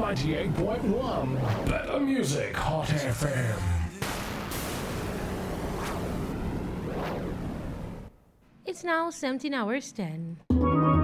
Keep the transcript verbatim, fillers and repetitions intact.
ninety-eight point one. Better music, Hot F M. It's now seventeen hours ten.